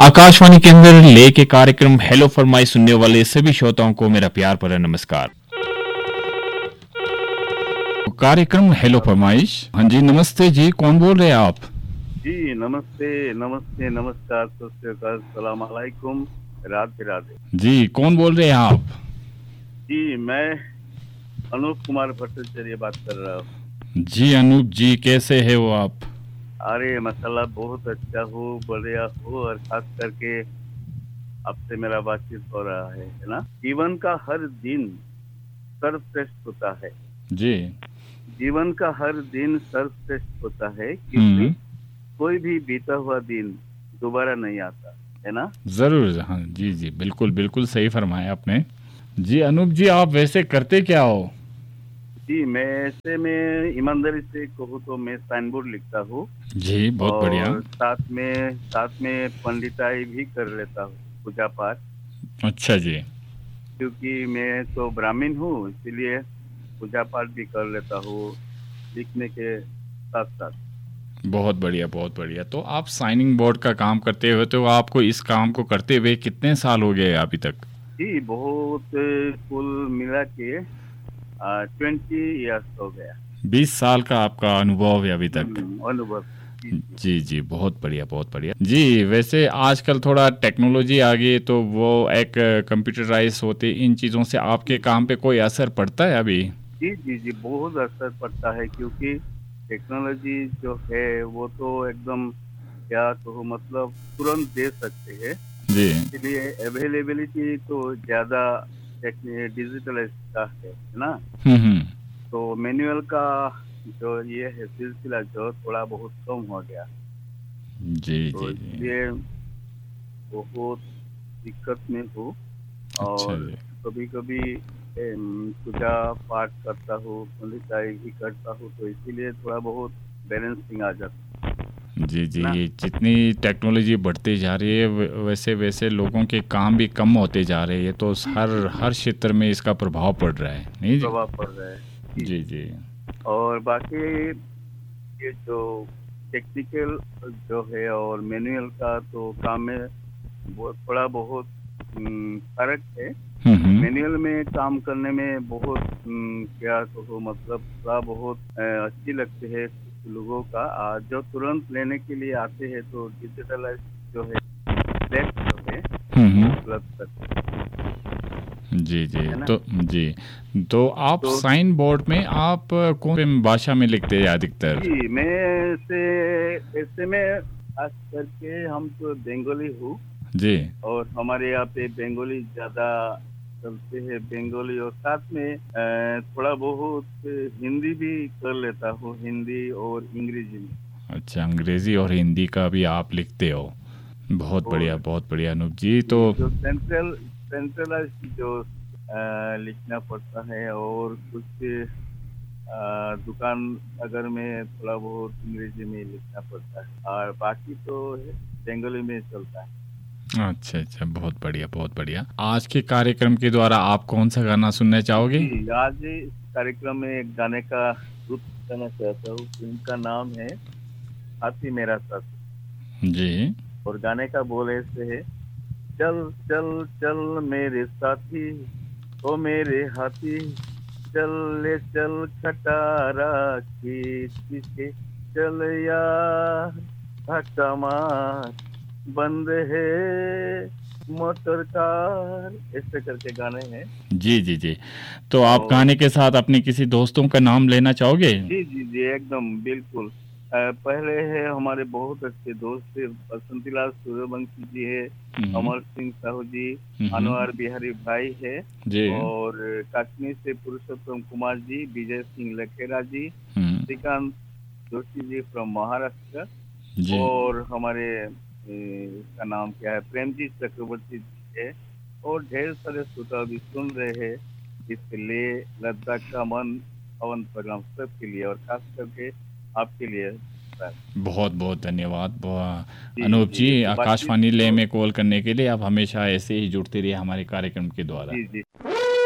आकाशवाणी के अंदर लेके कार्यक्रम हेलो फरमाई सुनने वाले सभी श्रोताओं को मेरा प्यार भरा नमस्कार। कार्यक्रम हेलो फरमाइश। हाँ जी, नमस्ते जी, कौन बोल रहे हैं आप? जी नमस्ते नमस्ते नमस्कार, सत श्री अकाल, सलाम अलैकुम, राधे राधे। जी, कौन बोल रहे हैं आप? जी मैं अनूप कुमार भट्टाचार्य बात कर रहा हूँ। जी अनूप जी, कैसे है वो आप? अरे माशाल्लाह बहुत अच्छा हूँ, बढ़िया हूँ, और खास करके आपसे मेरा बातचीत हो रहा है ना। जीवन का हर दिन सर्वश्रेष्ठ होता है। जी। जीवन का हर दिन सर्वश्रेष्ठ होता है क्योंकि कोई भी बीता हुआ दिन दोबारा नहीं आता है ना। जरूर, हाँ जी जी, बिल्कुल बिल्कुल सही फरमाया आपने। जी अनूप जी, आप वैसे करते क्या हो? जी मैं ईमानदारी से कहूँ तो मैं साइन बोर्ड लिखता हूँ जी, बहुत बढ़िया। और साथ में पंडिताई भी कर लेता हूँ, पूजा पाठ। अच्छा जी। क्योंकि मैं तो ब्राह्मण हूँ, इसीलिए पूजा पाठ भी कर लेता हूँ लिखने के साथ साथ। बहुत बढ़िया, बहुत बढ़िया। तो आप साइनिंग बोर्ड का काम करते हुए, तो आपको इस काम को करते हुए कितने साल हो गए अभी तक? जी बहुत, कुल मिला के 20 ईयर्स हो गया। 20 साल का आपका अनुभव है अभी तक? अनुभव। जी जी, बहुत बढ़िया, बहुत बढ़िया जी। वैसे आजकल थोड़ा टेक्नोलॉजी आ गई, तो वो एक कंप्यूटराइज होते, इन चीज़ों से आपके काम पे कोई असर पड़ता है अभी? जी जी जी बहुत असर पड़ता है, क्योंकि टेक्नोलॉजी जो है वो तो एकदम क्या तो मतलब तुरंत दे सकते हैं। जी। इसलिए अवेलेबिलिटी तो ज़्यादा डिजिटलाइज का है ना। हम्म। तो मैनुअल का जो ये है सिलसिला जो थोड़ा बहुत कम हो गया, जी तो जी जी। इसलिए बहुत दिक्कत में हूँ। अच्छा और जी। कभी कभी पूजा पाठ करता हूँ, पंडिताई भी करता हूँ, तो इसीलिए थोड़ा बहुत बैलेंसिंग आ जाता जी जी, है ना। ये जितनी टेक्नोलॉजी बढ़ती जा रही है वैसे वैसे लोगों के काम भी कम होते जा रहे हैं, तो जी हर जी हर क्षेत्र में इसका प्रभाव पड़ रहा है, नहीं जी? प्रभाव पड़ रहा है। जी जी जी। और बाकी ये जो टेक्निकल जो है और मैनुअल का तो काम में वो थोड़ा बहुत फर्क है। हम्म। मैनुअल में काम करने में बहुत क्या कहो मतलब थोड़ा बहुत अच्छी लगती है कुछ लोगों का, जो तुरंत लेने के लिए आते हैं, तो डिजिटलाइज जो है फ्लैश जो है वो हम्म। उपलब्ध करते जी जी, है ना। तो आप तो साइन बोर्ड में आप कौन सी भाषा में लिखते हैं अधिकतर? जी मैं ऐसे में खास करके हम तो बंगाली हूँ, जी। और हमारे यहाँ पे बंगाली ज्यादा चलते हैं, बंगाली, और साथ में थोड़ा बहुत हिंदी भी कर लेता हूँ, हिंदी और अंग्रेजी में। अच्छा, अंग्रेजी और हिंदी का भी आप लिखते हो? बहुत बढ़िया, और बहुत बढ़िया अनूप जी। तो ये जो सेंट्रलाइज जो लिखना पड़ता है, और कुछ दुकान अगर में थोड़ा बहुत अंग्रेजी में लिखना पड़ता है, और बाकी तो बंगाली में चलता है। अच्छा अच्छा, बहुत बढ़िया, बहुत बढ़िया। आज के कार्यक्रम के द्वारा आप कौन सा गाना सुनना चाहोगे? जी आज इस कार्यक्रम में एक गाने का रुख करना चाहता हूँ। फिल्म का नाम है हाथी मेरा साथी, जी। और गाने का बोल ऐसे है, चल चल चल मेरे साथी, ओ मेरे हाथी, चल ले चल खटारा खींच के, चल यार धक्का मार, बंद है मोटर कार, ऐसे करके गाने हैं। जी जी जी। तो आप और गाने के साथ अपने किसी दोस्तों का नाम लेना चाहोगे? जी जी जी एकदम बिल्कुल। पहले है हमारे बहुत अच्छे दोस्त थे, बसंतीलाल सूर्यवंशी जी है, हम्म। अमर सिंह साहू जी, हम्म। अनवर बिहारी भाई है, जी। और कश्मीर से पुरुषोत्तम कुमार जी, विजय सिंह लखेरा जी, हम्म। श्रीकांत जोशी जी फ्रॉम महाराष्ट्र, जी। और हमारे इसका नाम क्या है, प्रेमजीत चक्रवर्ती जी है, और ढेर सारे श्रोता भी सुन रहे हैं इसलिए लद्दाख का मन पवन प्रोग्राम सबके लिए, और खास करके आपके लिए सर। बहुत बहुत धन्यवाद जी अनूप जी जी, तो बातचीत आकाशवाणी ले तो में कॉल करने के लिए। आप हमेशा ऐसे ही जुड़ते रहिए हमारे कार्यक्रम के द्वारा। जी जी